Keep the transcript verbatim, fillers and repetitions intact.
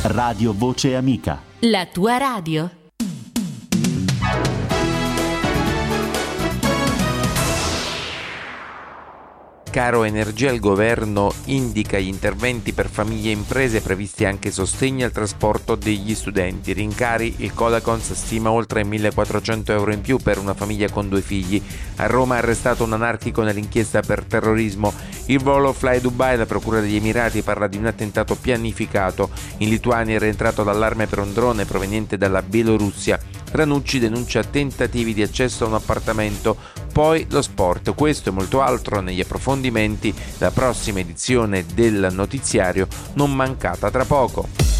Radio Voce Amica. La tua radio. Caro Energia, il governo indica gli interventi per famiglie e imprese, previsti anche sostegni al trasporto degli studenti. Rincari, il Codacons stima oltre millequattrocento euro in più per una famiglia con due figli. A Roma è arrestato un anarchico nell'inchiesta per terrorismo. Il volo Fly Dubai, la procura degli Emirati parla di un attentato pianificato. In Lituania è rientrato l'allarme per un drone proveniente dalla Bielorussia. Ranucci denuncia tentativi di accesso a un appartamento. Poi lo sport, questo e molto altro negli approfondimenti, la prossima edizione del notiziario non mancata tra poco.